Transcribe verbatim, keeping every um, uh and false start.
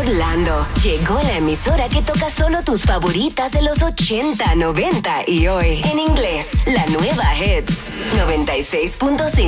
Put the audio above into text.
Orlando. Llegó la emisora que toca solo tus favoritas de los ochenta, noventa y hoy. En inglés, la nueva Hits noventa y seis punto cinco.